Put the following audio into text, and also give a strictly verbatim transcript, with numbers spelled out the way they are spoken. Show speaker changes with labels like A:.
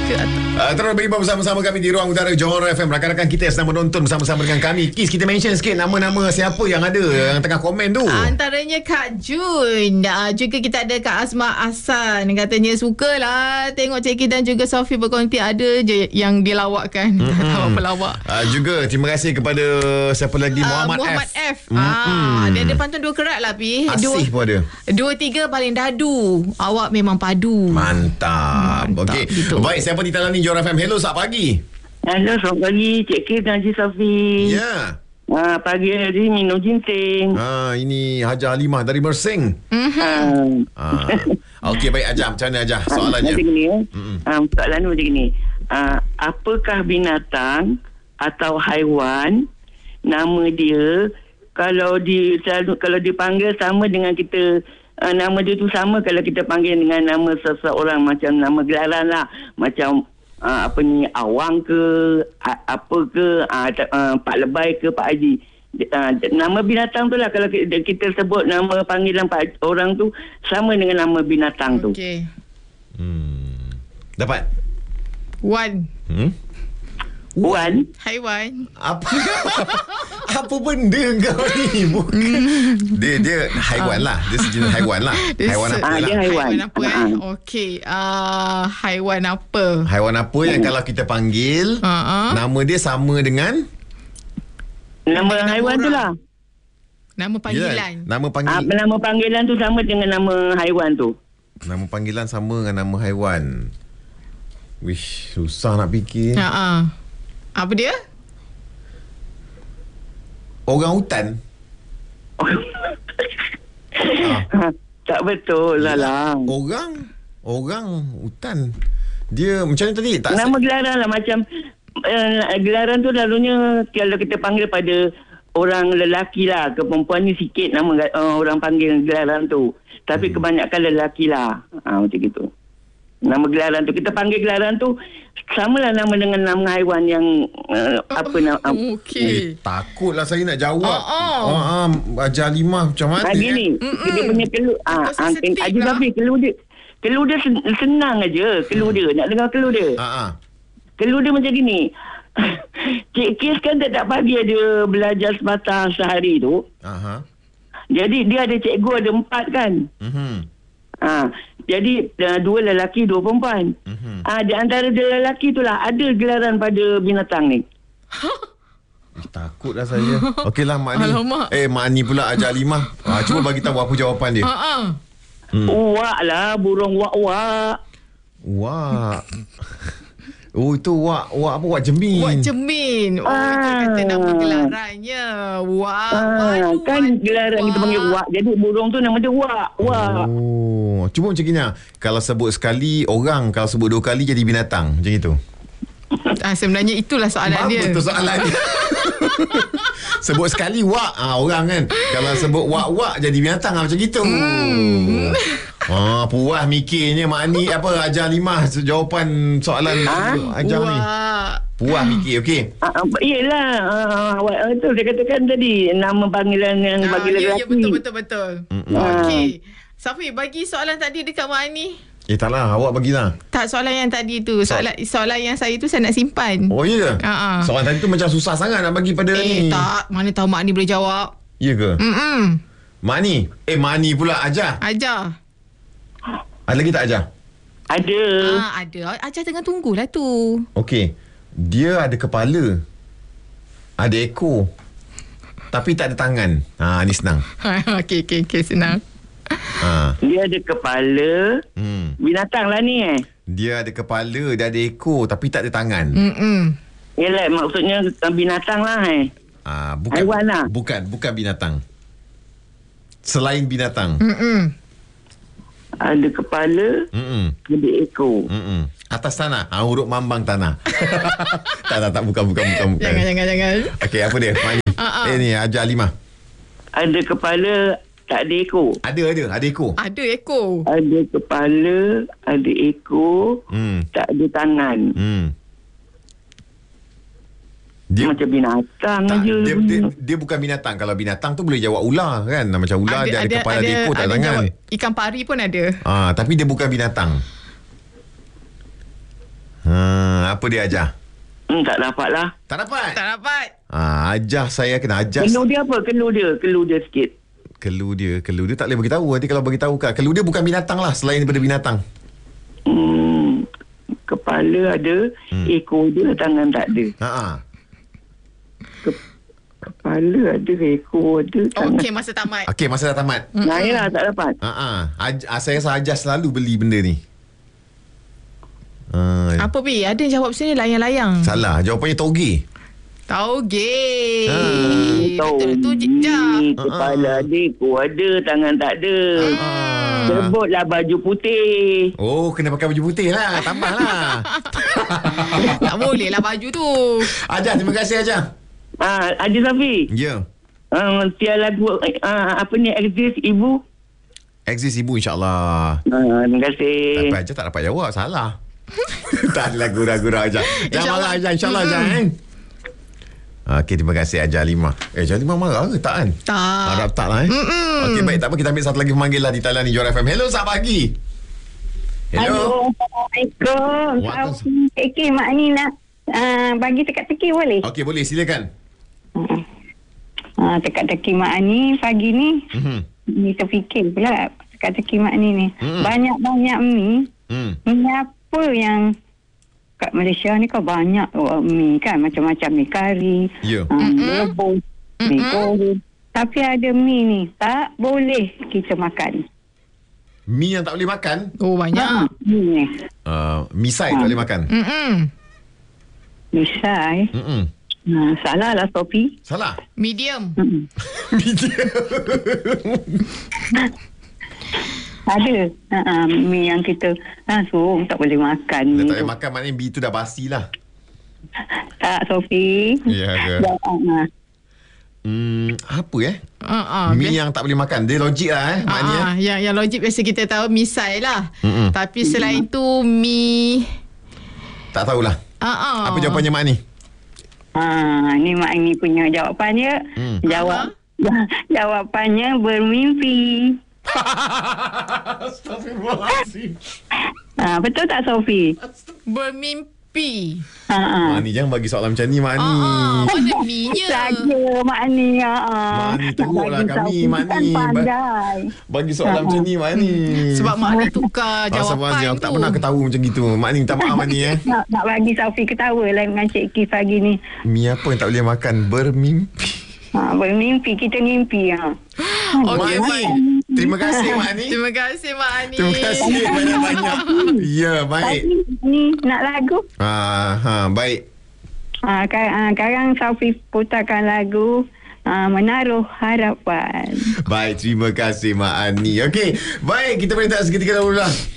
A: ke atau...
B: Uh, terus berimbang bersama-sama kami di Ruang Udara Johor F M. Rakan-rakan kita yang sedang menonton bersama-sama dengan kami. Kis, kita mention sikit nama-nama siapa yang ada yang tengah komen tu.
A: Antaranya Kak Jun, uh, juga kita ada Kak Azma Ahsan, katanya sukalah tengok Cik Kis dan juga Sophie berkonti. Ada je yang dilawakkan. Mm-hmm. Tak tahu apa lawak.
B: uh, Juga terima kasih kepada siapa lagi, Muhammad,
A: uh, Muhammad F, F.
B: Mm-hmm.
A: Ah, dia ada pantun dua kerat lah Pi.
B: Asih pun ada.
A: Dua tiga paling dadu. Awak memang padu.
B: Mantap, Mantap Okey gitu. Baik, siapa di talian ni Johor F M? Hello, selamat pagi.
C: Hello, selamat pagi Cik Kis dan Cik Safi.
B: Ya. Yeah.
C: Ah, pagi hari minum ginseng.
B: Ah, ini Hajar Halimah dari Mersing.
A: Mm-hmm.
B: Ah. Okey, baik Ajah, macam mana Ajah soalannya?
C: Macam ni eh. Mm-hmm. Um, soalan macam ni. Uh, apakah binatang atau haiwan nama dia kalau di kalau dipanggil sama dengan kita, uh, nama dia tu sama kalau kita panggil dengan nama seseorang, macam nama gelaran lah, macam Uh, apa ni, Awang ke, uh, apa ke, uh, uh, Pak Lebay ke, Pak Haji. Uh, nama binatang tu lah, kalau kita, kita sebut nama panggilan Pak orang tu sama dengan nama binatang tu.
A: Okey.
B: Hmm. Dapat?
A: Wan.
B: Hmm?
C: Wan?
A: Haiwan.
B: Apa? Apa benda kau ni? Bukan. Dia dia haiwan lah. Dia sejenis haiwan lah.
A: Dia
B: Haiwan
A: se-
B: apa
C: ah,
B: lah?
C: Dia haiwan.
A: Haiwan apa eh? Okey. Uh, haiwan apa?
B: Haiwan apa yang kalau kita panggil,
A: uh-huh.
B: nama dia sama dengan
C: Nama haiwan tu lah.
A: Nama panggilan.
B: Yelah, nama panggil.
C: Ah, nama panggilan tu sama dengan nama haiwan tu.
B: Nama panggilan sama dengan nama haiwan. Wish, susah nak fikir.
A: Ha ah. Apa dia?
B: Orang hutan.
C: ah. Tak betul lah lah.
B: Orang Orang hutan. Dia macam mana tadi? Tak
C: Nama gelaran lah, macam uh, gelaran tu lalunya kalau kita panggil pada orang lelaki lah, ke perempuan ni sikit nama uh, orang panggil gelaran tu. Tapi hmm. kebanyakan lelaki lah. Ha, macam gitu. Nama gelaran tu, kita panggil gelaran tu samalah nama dengan nama haiwan yang uh, apa nama. Uh,
B: Eh,
A: Okey.
B: takutlah saya nak jawab.
A: Oh, oh.
B: Ah, ah, Hajar Halimah macam mana?
C: Ha, gini,
A: Mm-mm.
C: dia punya kelur. Ah,
A: Kau sensitif
C: Haji
A: lah.
C: Safi, kelur dia. Kelur dia sen- senang aja, kelur dia. Nak dengar kelur dia?
B: Ah, ah.
C: Kelur dia macam gini. Cik Kis kan tak, tak pagi dia belajar sepatah sehari tu.
B: Aha.
C: Jadi dia ada cikgu ada empat kan.
B: Mhm.
C: Ha, jadi uh, dua lelaki, dua perempuan.
B: Mhm.
C: Ah, di antara dua lelaki itulah ada gelaran pada binatang ni.
B: Eh, takutlah saya. Okeylah Mak Ni.
A: Alamak.
B: Eh Mak Ni pula Hajar Halimah. Ah, cuba bagi tahu apa jawapan dia.
A: Ha ah.
B: Hmm.
C: Wak lah, burung wak-wak.
B: Wak. Oh, itu wak wak apa? Wak jemin.
A: Wak Jemin. Oh,
C: Ah.
A: itu kata nama gelarannya. Wak.
C: Ah,
A: Waduh,
C: kan
A: waduh,
C: gelaran kita panggil wak. Jadi burung tu nama dia wak. Wak.
B: Oh, cuba macam gini. Kalau sebut sekali orang, kalau sebut dua kali jadi binatang. Macam itu.
A: Ah, sebenarnya itulah soalan
B: Apa
A: dia.
B: tu soalan dia? Sebut sekali wak, ah, orang kan. Kalau sebut wak-wak jadi binatang, ah, macam gitu. Hmm. Ah, puas mikirnya Mak Ni apa Hajar Halimah jawapan soalan Hajar ni.
A: Wak.
B: Puas mikir, okey.
C: Ah, ah, yelah, ah, ah, itu saya katakan tadi nama panggilan yang
A: Ah,
C: bagi
A: ya,
C: lelaki.
A: ya, betul, betul, betul.
B: Mm-mm.
A: Okey. Safi, bagi soalan tadi dekat Mak Ani.
B: Eh taklah, awak bagilah.
A: Tak, soalan yang tadi tu. Soalan soalan yang saya tu saya nak simpan.
B: Oh ya ke?
A: Ha-ha.
B: Soalan tadi tu macam susah sangat nak bagi pada ni.
A: Eh, tak. Mana tahu Mak Ani boleh jawab.
B: Ya ke?
A: Mm-mm.
B: Mak Ni. Eh, Mak Ni pula Ajar.
A: Ajar.
B: Ada lagi tak Ajar?
C: Ada.
A: Ah, ada. Ajar tengah tunggulah tu.
B: Okey. Dia ada kepala. Ada ekor. Tapi tak ada tangan. Ha, ni senang.
A: Okey, okey, okey, senang.
B: Ha.
C: Dia ada kepala.
B: Hmm.
C: Binatang lah ni eh.
B: Dia ada kepala, dia ada ekor tapi tak ada tangan.
A: Mm-mm.
C: Yelah, maksudnya uh, binatang lah eh.
B: Ah, bukan
C: Haiwan lah.
B: bukan bukan binatang. Selain binatang.
A: Mm-mm.
C: Ada kepala,
B: Hmm.
C: ada ekor.
B: Hmm. Atas tanah. Ah, huruf mambang tanah. tak tak tak bukan bukan bukan. bukan.
A: Jangan, jangan, jangan.
B: Okey, apa dia? Mak Ni.
A: Ah, ah.
B: Eh ni Hajar Halimah.
C: Ada kepala, tak ada ekor.
B: Ada ada, ada ekor.
A: Ada ekor.
C: Ada kepala, ada ekor,
B: Hmm.
C: tak ada tangan.
B: Hmm. Dia
C: Macam binatang
B: tak,
C: aja.
B: dia, dia, dia bukan binatang. Kalau binatang tu boleh jawab ular kan. Macam ular dia ada kepala, ada ekor, tak
A: ada
B: tangan.
A: jawab ikan pari pun ada.
B: Ah, tapi dia bukan binatang. Ha. Apa dia ajar?
C: Hmm, tak dapat lah.
B: Tak dapat?
A: Tak dapat.
B: Ah, ajar saya kena ajar.
C: Kelur dia apa? Kelur dia. Kelur dia sikit.
B: Kelur dia, kelur dia tak boleh beritahu. Nanti kalau beritahu kan, kelur dia bukan binatang lah, selain daripada binatang.
C: Hmm, kepala ada, hmm. ekor dia, tangan tak ada.
B: Ha.
C: Ke- kepala ada, ekor ada, tangan.
A: Okey, masa tamat.
B: Okey, masa dah tamat.
C: Nah, yalah, tak dapat.
B: Ha ah. Aj- saya rasa ajar selalu beli benda ni. Ah,
A: Apa Bi? Ada yang jawab sini layang-layang.
B: salah. Jawapannya toge.
A: Tauge.
C: Tahu
A: Betul tu je.
C: ni, kepala ada, ekor ada, tangan tak ada.
B: Ah.
C: Sebutlah baju putih.
B: Oh, kena pakai baju putih lah. Tambah lah.
A: Tak boleh lah baju tu.
B: Ajar, terima kasih Ajar.
C: Ah, Haji Safi.
B: Ya.
C: Ah, tiada lagu ah, apa ni exist ibu.
B: Exist ibu insyaAllah.
C: Ah, terima kasih.
B: Tapi Ajar tak dapat jawab. Salah. Tak adalah gurau-gurau Ajar. Jangan
A: InsyaAllah.
B: marah Ajar. InsyaAllah Ajar. Eh? Okey, terima kasih Ajar Lima. Eh, Ajar Lima marah ke tak kan?
A: Tak.
B: Harap tak lah eh. Okey, baik. Tak apa. Kita ambil satu lagi pemanggil lah di talian Jora F M. Hello, selamat pagi. Hello.
D: Assalamualaikum.
B: Waalaikumsalam.
D: Okey, mak ni nak uh, bagi teka-teki boleh?
B: Okey, boleh. Silakan.
D: Uh, teka-teki mak ni pagi ni.
B: Mhm.
D: Ni terfikir pula teka-teki mak ni ni.
B: Hmm.
D: Banyak-banyak mi.
B: Hmm.
D: Mi apa yang kat Malaysia ni kan banyak oh, mi kan. Macam-macam mi kari.
B: Ya.
D: Uh, rebus. Mi goreng. Tapi ada mi ni tak boleh kita makan.
B: Mi yang tak boleh makan.
A: Oh, banyak.
D: Mi ni.
B: Uh, misai tak boleh makan.
A: Mm-mm.
D: Misai.
B: Mm-mm.
D: Uh, salah lah Sophie.
B: Salah.
A: Medium.
D: Mm-mm. Ada uh, mi yang kita langsung tak boleh makan.
B: Dah
D: Mi
B: tak boleh
D: tu.
B: makan, maknanya mi tu dah basi lah.
D: Tak, Sophie.
B: Ya ke?
D: Uh,
B: Hmm, apa eh?
A: Uh-uh,
B: Mi yang tak boleh makan. Dia logik lah eh, maknanya.
A: Ah, yang yang logik biasa kita tahu misai lah.
B: Mm-mm.
A: Tapi selain tu mi
B: Tak tahulah.
A: ah
B: Apa jawapannya Mak ni?
D: uh, ni mak ni punya jawapannya.
B: Hmm.
D: Jawab jawapannya bermimpi.
B: Astagfirullahaladzim.
D: Uh, betul tak Sophie?
A: bermimpi.
D: Uh, uh.
B: Mak ni jangan bagi soalan macam ni Mak ni.
A: Ah, mana mi-nya?
D: Saja mak ni. Uh,
B: Mak ni teruklah
D: Nak bagi
B: kami,
D: Sophie
B: Mak
D: kan
B: ni.
D: pandai.
B: Bagi soalan macam ni Mak ni.
A: Sebab mak ni tukar jawapan
B: Astagfirullahaladzim, aku
A: tu.
B: tak pernah ketahui macam gitu. Mak ni minta maaf Mak ni eh.
D: Nak, nak bagi Sophie ketawa lah dengan Cik Kif pagi ni.
B: Mi apa yang tak boleh makan? Bermimpi.
D: Ha, bermimpi, kita mimpi. Ha.
A: Okey,
B: Mak
A: baik.
B: ni. Terima kasih Mak ni.
A: Terima kasih Mak Ani.
B: Terima kasih banyak-banyak. Ya, baik.
D: Tadi ni nak lagu.
B: Ah, ha, baik.
D: Ha, sekarang Sophie putarkan lagu ha, Menaruh Harapan.
B: Baik, terima kasih Mak Ani. Okey, baik, kita boleh tak seketika dahulu lah.